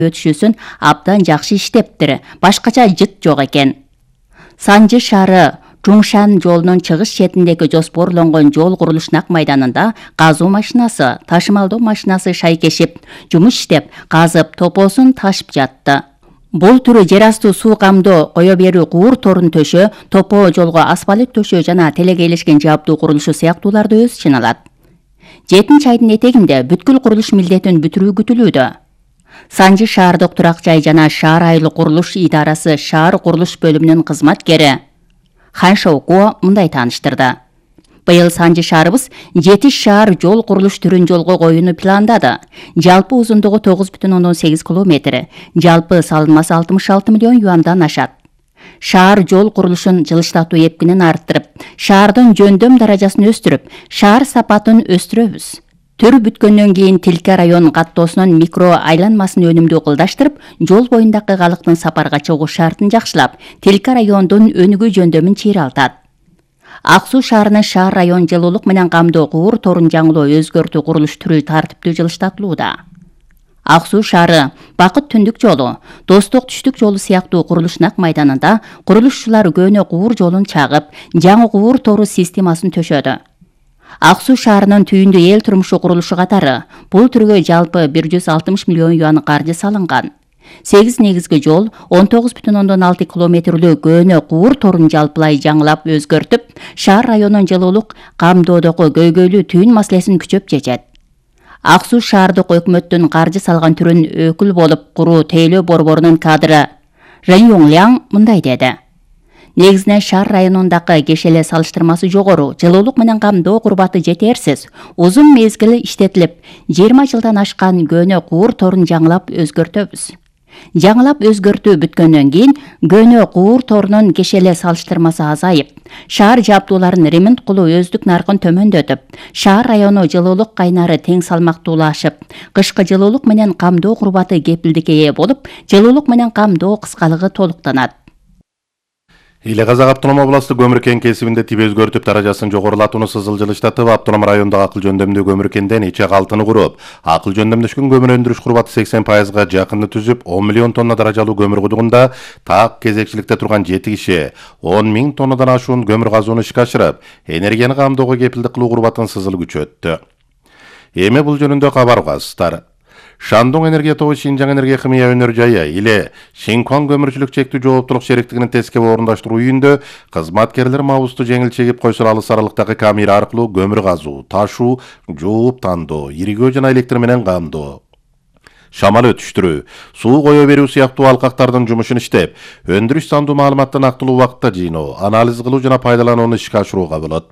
өтүшүүсүн абдан жакшы иштептир. Башкача жыт жок экен. Санжы шаары Чуңшан жолунун чыгыш четиндеги жоспорлонгон жол курулуш нак майданында казуу машинасы, ташымалдоо машинасы шайкешип, жумуш иштеп, казып, топосун ташып жатты. Бул түрү жер асты суу камдоо кое берүү куур торун төшөө, топо жолго асфальт төшөө жана телегейлешкен жабдуу курулушу сыяктууларды өз ичине алат. 7 айдын этегинде бүткүл курулуш милдетин бүтүрүү күтүлүүдө. Санжы шаардык турак жай жана шаар айылы курулуш идарасы шаар курулуш бөлүмүнүн кызматкери Хан Шоуко мындай тааныштырды. Быйыл Санжы шаарыбыз 7 шаар жол курулуш түрүн жолго коюуну пландады. Жалпы узундугу 9,8 километр, жалпы салынмасы 66 миллион юандан ашат. Шаар жол курулушун жылыштатуу эпкинин арттырып, шаардын жөндөм даражасын өстүрүп, шаар сапатын өстүрөбүз. Төр бүткөндөн кийин Тилке район каттоосунун микро айланмасын өнүмдүү кылдаштырып, жол боюндагы калктын сапарга чыгуу шартын жакшылап, Тилке райондун өнүгүү жөндөмүн чыйралтат. Ак Суу шаарынын шаар район жылуулук менен камдоо куур торун жаңылоо өзгөртүү курулуш түрү тартиптүү жылыштатылууда. Ак Суу шаары Бакыт түндүк жолу, Достук түштүк жолу сыяктуу курулуш нак майданында курулушчулар көөнө куур жолун чагып, жаңы куур тору системасын төшөдү. Ак Суу шаарынын түйүндү эл турмушу курулушу катары бул түргө жалпы 160 миллион юан каржы салынган. 8 негизги жол, 19,6 километрлүү көөнө куур торун жалпылай жаңылап өзгөртүп, шаар районунун жылуулук камдоодогу көйгөйлүү түйүн маселесин күчөп чечет. Ак Суу шаардык өкмөттүн каржы салган түрүн өкүл болуп куруу тейлөө борборунун кадры Рен Йоңляң мындай деди. Негизинен шаар районундагы кешеле салыштырмасы жогору, жылуулук менен камдоо курбаты жетерсиз, узун мезгил иштетилип, 20 жылдан ашкан көөнө куур торун жаңылап өзгөртөбүз. Жаңылап өзгөртүү бүткөндөн кийин көөнө куур торунун кешеле салыштырмасы азайып, шаар жабдууларын ремонт кылуу өздүк наркын төмөндөтүп, шаар району жылуулук кайнары тең салмактуулашып, кышкы жылуулук менен камдоо курбаты кепилдикке ээ болуп, жылуулук менен камдоо кыскалыгы толуктанат. Иле Казак автоном областы көмүр кен кесибинде тип өзгөртүп даражасын жогорулатууну сызыл жылыштатып, автоном райондогу акыл жөндөмдүү көмүр кенден ичек алтыны куруп, акыл жөндөмдөшкөн көмүр өндүрүш курбаты 80%га жакынды түзүп, 10 миллион тонна даражалуу көмүр кудугунда так кезекчиликте турган 7 киши 10 миң тоннадан ашуун көмүр казууну ишке ашырып, энергияны камдоого кепилдик кылуу курбатын сызыл күчөттү. Эми бул жөнүндө кабар угасыздар. Шандong энергия тобу Шинжаң энергия химия өнөр жайы иле Шинкуан көмүрчүлүк чектүү жооптулук шериктигинин тескеп орундаштыруу үйүндө кызматкерлер мабусту жеңил чегип койсо алыс аралыктагы камера аркылуу көмүр казуу, ташуу, жууп тандоо, иригөө жана электр менен камдоо, шамал өтүштүрүү, суу кое берүү сыяктуу алкактардын жумушун иштеп, өндүрүш сандуу маалыматты нактылуу убакытта жыйноо, анализ кылуу жана пайдаланууну ишке ашырууга болот.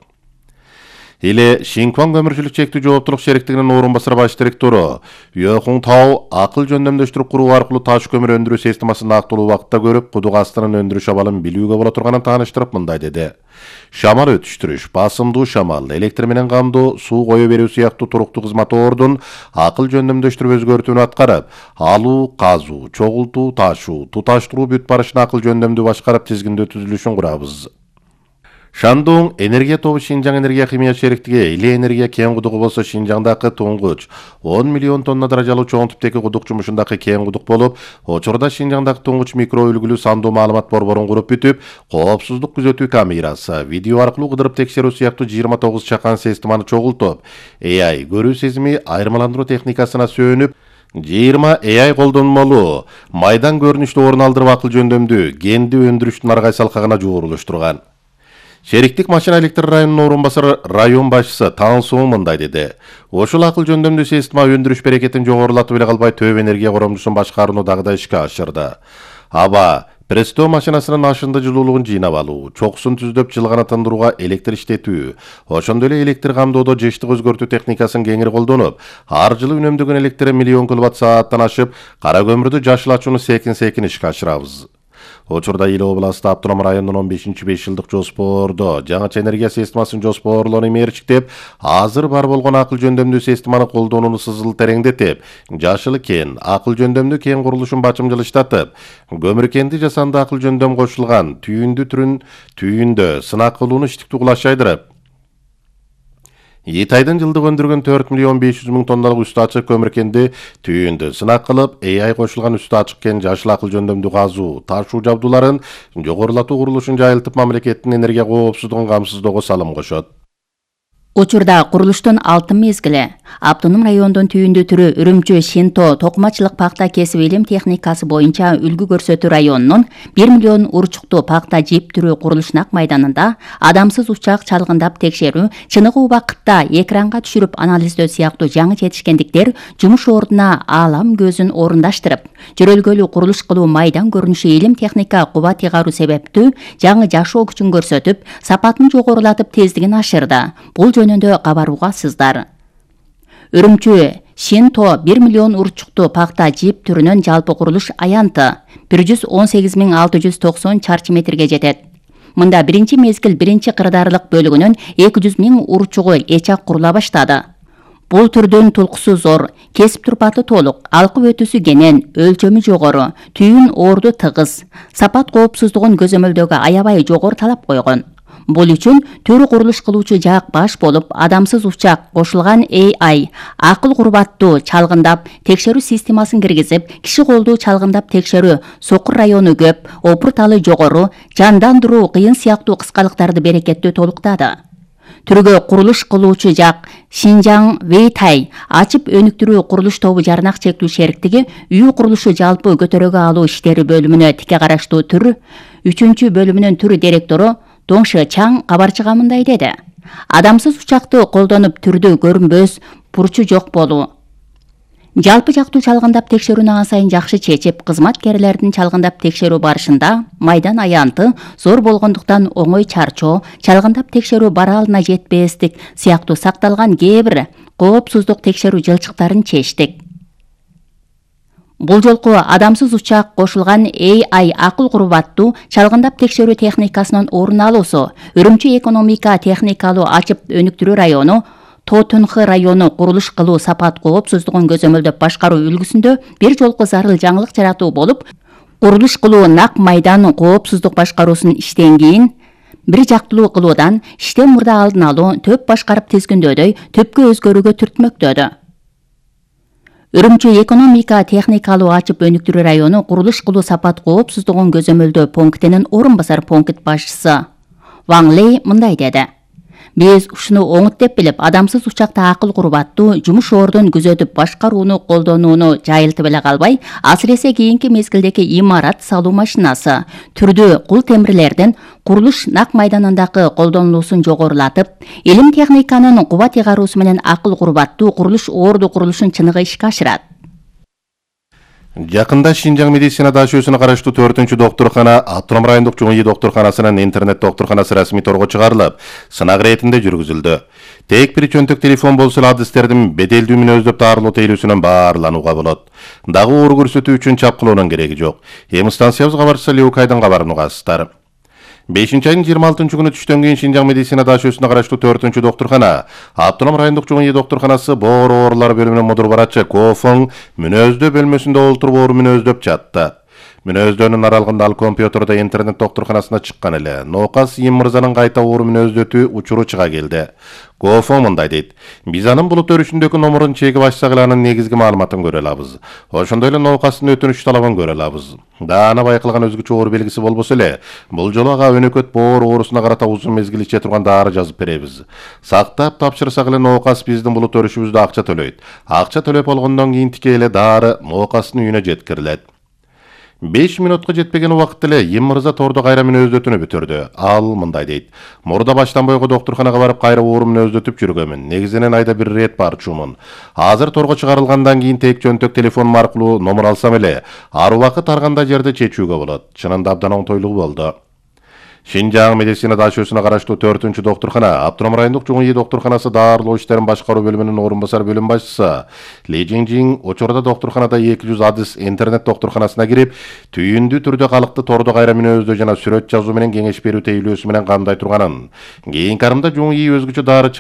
Иле Шинкуан көмүрчүлүк чектүү жооптулук шериктигинин орун басары баш директору Йохун Тау акыл жөндөмдөштүрүп куруу аркылуу таш көмүр өндүрүү системасын нактылуу убакытта көрүп, кудук астынын өндүрүш абалын билүүгө боло турганын тааныштырып мындай деди. Шамал өтүштүрүш, басымдуу шамал, электр менен камдоо, суу кое берүү сыяктуу туруктуу кызматоордун акыл жөндөмдөштүрүп өзгөртүүнү аткарып, алуу, казуу, чогултуу, ташуу, туташтыруу бүт барышын акыл жөндөмдүү башкарып тизгиндөө түзүлүшүн курабыз. Шандong энергия тобу Шинжаң энергия химия шериктиги иле энергия кен кудугу болсо Шинжаңдагы туңгуч 10 миллион тонна даражалуу чоң типтеги кудук жумушундагы кен кудук болуп, учурда Шинжаңдагы туңгуч микро үлгүлүү сандуу маалымат борборун куруп бүтүп, коопсуздук күзөтүү камерасы, видео аркылуу кыдырып текшерүү сыяктуу 29 чакан системаны чогултуп, AI көрүү сезими айырмаландыруу техникасына сөөнүп, 20 AI колдонмолу майдан көрүнүштү орун алдырып акыл жөндөмдүү генди өндүрүштүн аргай салкагына жуурулуштурган. Шериктик машина электр районунун орун басары район башчысы Таң Суу мындай деди. Ошол акыл жөндөмдүү система өндүрүш берекетин жогорулатып эле калбай, төп энергия коромчусун башкарууну дагы да ишке ашырды. Аба пресстөө машинасынын ашынды жылуулугун жыйнап алуу, чокусун түздөп жылгана тындырууга электр иштетүү, ошондой эле электр камдоодо жыштык өзгөртүү техникасын кеңири колдонуп, ар жылы үнөмдөгөн электр миллион киловатт-сааттан ашып, кара көмүрдү жашыл ачууну секин-секин ишке ашырабыз. Учурда Иле областы автоном районунун 15-5 жылдык жоспордо жаңыча энергия системасын жоспорлоону мерчиктеп, азыр бар болгон акыл жөндөмдүү системаны колдонууну сызыл тереңдетип, жашыл кен, акыл жөндөмдүү кен курулушун бачымжылыштатып, көмүр кенди жасанды акыл жөндөм кошулган түйүндү түрүн түйүндө сынак кылууну иштиктүү кулаш жайдырып, Итайдын жылдык өндүргөн 4 миллион 500 мың тонналык үстү ачык көмүркенди түйүндө сынак кылып, AI кошулган үстү ачык кен жашыл акыл жөндөмдүү газуу, ташуу жабдууларын жогорулатуу курулушун жайылтып, мамлекеттин энергия коопсуздугун камсыздоого салым кошот. Учурда курулуштун алтын мезгили. Автоном райондун түйүндүү түрү Үрүмчү, Шинто, токумачылык пакта кесип илим техникасы боюнча үлгү көрсөтүү районунун 1 миллион урчуктуу пакта жип түрү курулушнак майданында адамсыз учак чалгындап текшерүү, чыныгы убакытта экранга түшүрүп анализдөө сыяктуу жаңы жетишкендиктер жумуш ордуна аалам көзүн орундаштырып, жөрөлгөлүү курулуш кылуу майдан көрүнүшү илим техника кубат ыйгаруу себептүү жаңы жашоо күчүн көрсөтүп, сапатын жогорулатып, тездигин ашырды. Бул жөнүндө кабаруугасыздар. Үрүмчү, Шинто 1 миллион урчуктуу пакта жип түрүнүн жалпы курулуш аянты 118.690 чарчы метрге жетет. Мында биринчи мезгил биринчи кырдаарлык бөлүгүнүн 200.000 урчугу эчак курула баштады. Бул түрдүн тулкусу зор, кесип турпаты толук, алкып өтүүсү кенен, өлчөмү жогору, түйүн орду тыгыз, сапат коопсуздугун көзөмөлдөөгө аябай жогору талап койгон. Бул үчүн төрү курулуш кылуучу жак баш болуп, адамсыз учак кошулган AI акыл курбаттуу чалгындап текшерүү системасын киргизип, киши колдуу чалгындап текшерүү, сокур району көп, опур талы жогору, жандандыруу кыйын сыяктуу кыскалыктарды берекеттүү толуктады. Түргө курулуш кылуучу жак Шинжаң Вейтай ачып өнүктүрүү курулуш тобу жарнак чектүү шериктиги үй курулушу жалпы көтөрөгө алуу иштери бөлүмүнө тике караштуу түр 3 бөлүмүнүн түр директору Доңшы Чаң кабарчыга мындай деди. Адамсыз учакты колдонуп түрдү көрүнбөс, бурчу жок болуу. Жалпы жактуу чалгындап текшерүүнү ан сайын жакшы чечип, кызматкерлердин чалгындап текшерүү барышында майдан аянты зор болгондуктан оңой чарчоо, чалгындап текшерүү баралына жетпестик сыяктуу сакталган кээ бир коопсуздук текшерүү жылчыктарын чечтик. Бул жолку адамсыз учак кошулган AI акыл курбаттуу чалгындап текшерүү техникасынын орун алуусу Үрүмчү экономика техникалуу ачып өнүктүрүү району Тотунхы району курулуш кылуу сапат коопсуздугун көзөмөлдөп башкаруу үлгүсүндө бир жолку зарыл жаңылык жаратуу болуп, курулуш кылуу нак майдан коопсуздук башкаруусун иштен кийин бир жактылуу кылуудан иштен мурда алдын алуу, төп башкарып тизгиндөөдөй төпкө өзгөрүүгө түртмөктөдү. Үрүмчү экономика техникалуу ачып өнүктүрүү району курулуш кылуу сапат коопсуздугун көзөмөлдөө пунктинин орун басар пункт башчысы Ваң Лей мындай деди. Биз ушуну оңут деп билип, адамсыз учакта акыл курбаттуу жумуш ордун күзөтүп башкарууну колдонууну жайылтып эле калбай, асыресе кийинки мезгилдеги имарат салуу машинасы, түрдүү кул темирлердин курулуш нак майданындагы колдонулуусун жогорулатып, илим техниканын кубат ыйгаруусу менен акыл курбаттуу курулуш орду курулушун чыныгы ишке ашырат. Жакында Шинжаң медицина дашөөсүнө караштуу 4-чү доктуркана Автоном райондук чоң доктурканасынын интернет доктурканасы расмий торго чыгарылып, сынак иретинде жүргүзүлдү. Тек бир чөнтөк телефон болсо эле адистердин беделдүү мүнөздөп таарылуу тейлүүсүнөн баарланууга болот. Дагы оор көрсөтүү үчүн чапкылоонун кереги жок. Эми станциябыз кабарчысы Леукайдын кабарын угасыздар. 5-айдын 26 күнү түштөн кийин Шинжаң медицина дашөөсүнө караштуу 4-чү доктуркана Автоном райондук чоң доктурканасы боор оорулар бөлүмүнүн мудур барачы Кофоң мүнөздөө бөлмөсүндө олтуруп оор мүнөздөп жатты. Мүнөздөөнүн аралыгында ал компьютерде интернет доктурканасына чыккан эле. Ноокас Им мырзанын кайта оор мүнөздөтүү учуру чыга келди. Кофоң мындай дейт. Биз анын булут өрүшүндөгү номерун чегип ачсак эле анын негизги маалыматын көрө алабыз. Ошондой эле ноокастын өтүнүч талабын көрө алабыз. Даана байкалган өзгөчө оор белгиси болбосо эле, бул жолу ага өнөкөт боор оорусуна карата узун мезгил иче турган дары жазып беребиз. Сактап тапшырсак эле ноокас биздин булут өрүшүбүздө акча төлөйт. Акча төлөп болгондон кийин тике эле дары ноокастын үйүнө жеткирилет. 5 минутка жетпеген убакытта эле Им мырза тордо кайра мүнөздөтүүнү бүтүрдү. Ал мындай дейт. Мурда баштан бойго доктурканага барып кайра оор мүнөздөтүп жүргөмүн. Негизинен айда бир рет барчумун. Азыр торго чыгарылгандан кийин тек чөнтөк телефонум аркылуу номер алсам эле, ар убакыт ар кандай жерде чечүүгө болот. Чынында абдан оңтойлугу болду. Шинжаң медицина дашөөсүнө караштуу 4-чү доктуркана Автоном райондук чоң доктурканасы даарылоо иштерин башкаруу бөлүмүнүн орун басар бөлүм башчысы Ли Жиңжиң учурда доктурканада 200 адис интернет доктурканасына кирип, түйүндүү түрдө калыкты тордо кайра мүнөздөө жана сүрөт жазуу менен кеңеш берүү тейлөөсү менен камдай турганын, кийинки арымда чоң өзгөчө дары